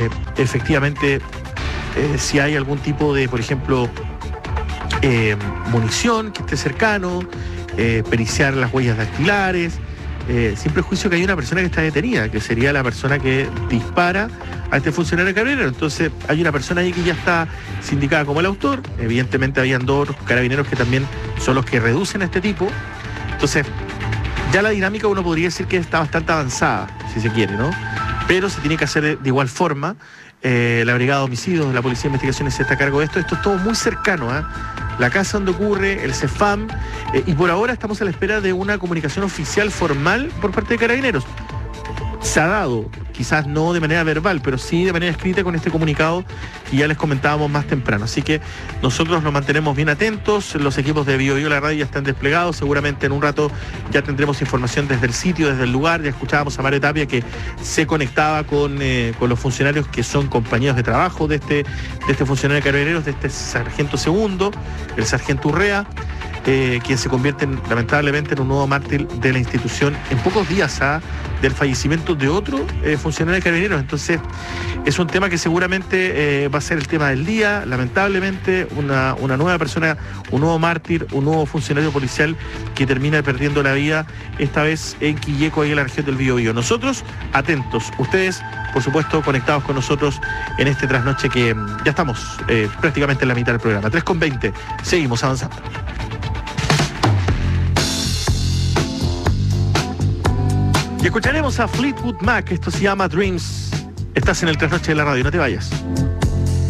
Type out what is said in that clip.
efectivamente si hay algún tipo de, por ejemplo, munición que esté cercano, periciar las huellas dactilares, sin prejuicio que hay una persona que está detenida, que sería la persona que dispara a este funcionario carabinero. Entonces hay una persona ahí que ya está sindicada como el autor. Evidentemente habían dos carabineros que también son los que reducen a este tipo. Entonces ya la dinámica uno podría decir que está bastante avanzada, si se quiere, ¿no? Pero se tiene que hacer de igual forma. La Brigada de Homicidios de la Policía de Investigaciones se está a cargo de esto. Esto es todo muy cercano, ¿eh? La casa donde ocurre, el CEFAM, y por ahora estamos a la espera de una comunicación oficial formal por parte de Carabineros. Se ha dado, quizás no de manera verbal, pero sí de manera escrita con este comunicado que ya les comentábamos más temprano. Así que nosotros nos mantenemos bien atentos, los equipos de BioBio La Radio ya están desplegados, seguramente en un rato ya tendremos información desde el sitio, desde el lugar. Ya escuchábamos a Mario Tapia que se conectaba con los funcionarios que son compañeros de trabajo de este funcionario de Carabineros, de este sargento segundo, el sargento Urrea, quien se convierte lamentablemente en un nuevo mártir de la institución en pocos días del fallecimiento de otro funcionario de Carabineros. Entonces es un tema que seguramente va a ser el tema del día. Lamentablemente una nueva persona, un nuevo mártir, un nuevo funcionario policial que termina perdiendo la vida, esta vez en Quilleco, ahí en la región del Biobío. Nosotros atentos, ustedes por supuesto conectados con nosotros en este trasnoche que ya estamos prácticamente en la mitad del programa. 3:20, seguimos avanzando. Y escucharemos a Fleetwood Mac, esto se llama Dreams. Estás en el Trasnoche de la Radio, no te vayas.